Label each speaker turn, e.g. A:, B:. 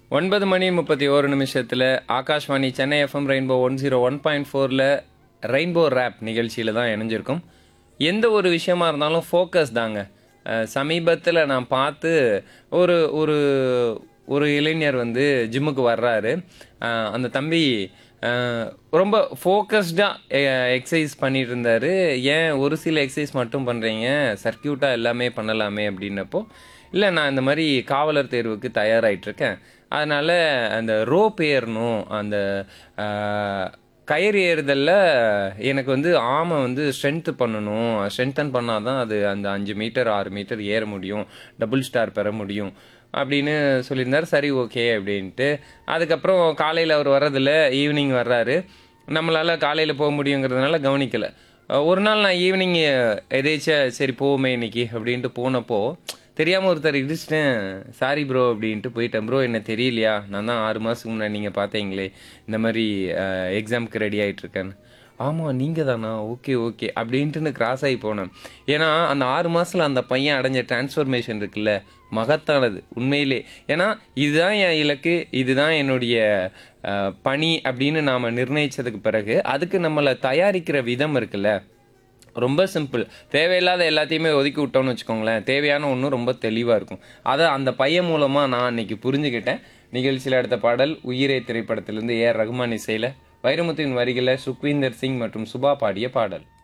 A: 9:31 Akashvani Chennai FM rainbow 101.4ல் rainbow rape நிகழ்ச்சியில் தான் இணைஞ்சிருக்கும். எந்த ஒரு விஷயமா இருந்தாலும் ஃபோக்கஸ் தாங்க. சமீபத்தில் நான் பார்த்து ஒரு ஒரு ஒரு இளைஞர் வந்து ஜிம்முக்கு வர்றாரு. அந்த தம்பி ரொம்ப ஃபோக்கஸ்டாக எக்ஸசைஸ் பண்ணிட்டு இருந்தார். ஏன் ஒரு சில எக்ஸசைஸ் மட்டும் பண்ணுறீங்க, சர்க்கியூட்டாக எல்லாமே பண்ணலாமே அப்படின்னப்போ, இல்லை நான் இந்த மாதிரி காவலர் தேர்வுக்கு தயாராகிட்ருக்கேன், அதனால் அந்த ரோப் ஏறணும், அந்த கயிறு ஏறுதலில் எனக்கு வந்து ஆமை வந்து ஸ்ட்ரென்தன் பண்ணால் தான் அது அந்த 5 மீட்டர் 6 மீட்டர் ஏற முடியும், டபுள் ஸ்டார் பெற முடியும் அப்படின்னு சொல்லியிருந்தார். சரி ஓகே அப்படின்ட்டு அதுக்கப்புறம் காலையில் அவர் வர்றதில்ல, ஈவினிங் வர்றாரு. நம்மளால் காலையில் போக முடியுங்கிறதுனால கவனிக்கலை. ஒரு நாள் நான் ஈவினிங் எதேச்சும் சரி போவோமே இன்னைக்கு அப்படின்ட்டு போனப்போ தெரியாமல் ஒருத்தர் இடிச்சிட்டேன். சாரி ப்ரோ அப்படின்ட்டு போயிட்டேன். ப்ரோ என்ன தெரியலையா, நான் தான் 6 மாதத்துக்கு முன்னாடி நீங்கள் பார்த்தீங்களே இந்த மாதிரி எக்ஸாமுக்கு ரெடி ஆகிட்ருக்கேன்னு. ஆமாம் நீங்கள் தானா, ஓகே ஓகே அப்படின்ட்டு கிராஸ் ஆகி போனேன். ஏன்னா அந்த 6 மாதத்தில் அந்த பையன் அடைஞ்ச டிரான்ஸ்ஃபர்மேஷன் இருக்குல்ல, மகத்தானது உண்மையிலே. ஏன்னா இதுதான் என் இலக்கு, இதுதான் என்னுடைய பணி அப்படின்னு நாம் நிர்ணயித்ததுக்கு பிறகு அதுக்கு நம்மளை தயாரிக்கிற விதம் இருக்குல்ல, ரொம்ப சிம்பிள். தேவையில்லாத எல்லாத்தையுமே ஒதுக்கி விட்டோம்னு வச்சுக்கோங்களேன், தேவையான ஒன்றும் ரொம்ப தெளிவாக இருக்கும். அதை அந்த பையன் மூலமாக நான் அன்றைக்கி புரிஞ்சுக்கிட்டேன். நிகழ்ச்சியில் அடுத்த பாடல் உயிரே திரைப்படத்திலிருந்து ரகுமான் இசையில் வைரமுத்துவின் வரிகளில் சுக்வீந்தர் சிங் மற்றும் சுபா பாடிய பாடல்.